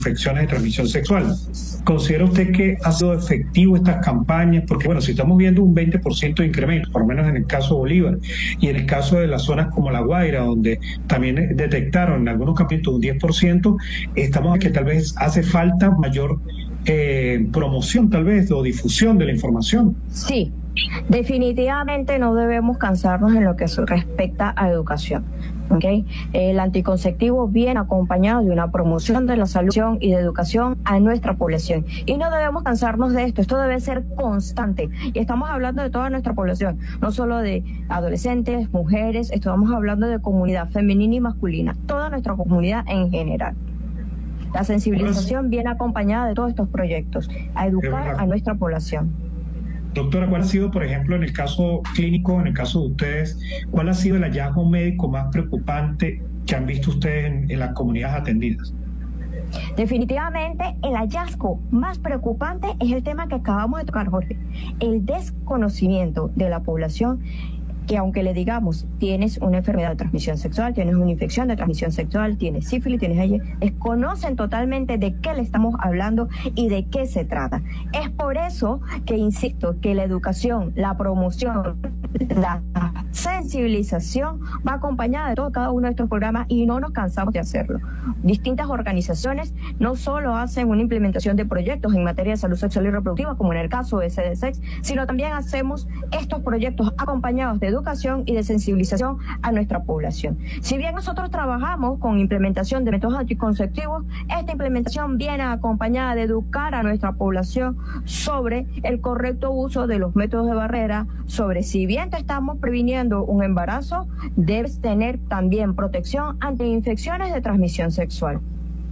infecciones de transmisión sexual. ¿Considera usted que ha sido efectivo estas campañas? Porque, bueno, si estamos viendo un 20% de incremento, por lo menos en el caso de Bolívar, y en el caso de las zonas como La Guaira, donde también detectaron en algunos capítulos un 10%, estamos que tal vez hace falta mayor promoción, tal vez, o difusión de la información. Sí, definitivamente no debemos cansarnos en lo que respecta a educación. ¿Okay? El anticonceptivo viene acompañado de una promoción de la salud y de educación a nuestra población. Y no debemos cansarnos de esto debe ser constante. Y estamos hablando de toda nuestra población, no solo de adolescentes, mujeres, estamos hablando de comunidad femenina y masculina, toda nuestra comunidad en general. La sensibilización viene acompañada de todos estos proyectos, a educar a nuestra población. Doctora, ¿cuál ha sido, por ejemplo, en el caso clínico, en el caso de ustedes, cuál ha sido el hallazgo médico más preocupante que han visto ustedes en las comunidades atendidas? Definitivamente el hallazgo más preocupante es el tema que acabamos de tocar, Jorge, el desconocimiento de la población, que aunque le digamos, tienes una enfermedad de transmisión sexual, tienes una infección de transmisión sexual, tienes sífilis, tienes HIV, desconocen totalmente de qué le estamos hablando y de qué se trata. Es por eso que insisto que la educación, la promoción, la sensibilización va acompañada de todo cada uno de estos programas y no nos cansamos de hacerlo. Distintas organizaciones no solo hacen una implementación de proyectos en materia de salud sexual y reproductiva, como en el caso de SDSEX, sino también hacemos estos proyectos acompañados de educación y de sensibilización a nuestra población. Si bien nosotros trabajamos con implementación de métodos anticonceptivos, esta implementación viene acompañada de educar a nuestra población sobre el correcto uso de los métodos de barrera, sobre si bien te estamos previniendo un embarazo, debes tener también protección ante infecciones de transmisión sexual.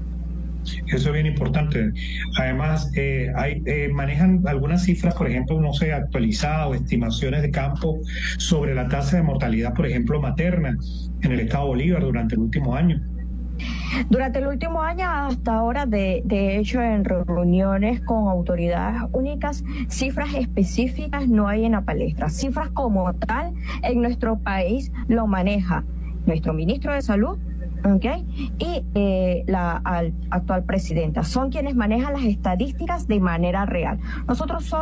Eso es bien importante. Además, manejan algunas cifras, por ejemplo, no sé, actualizadas o estimaciones de campo sobre la tasa de mortalidad, por ejemplo, materna en el estado Bolívar durante el último año. Durante el último año, hasta ahora, de hecho, en reuniones con autoridades únicas, cifras específicas no hay en la palestra. Cifras como tal, en nuestro país lo maneja nuestro ministro de Salud, ¿okay? Y la actual presidenta. Son quienes manejan las estadísticas de manera real. Nosotros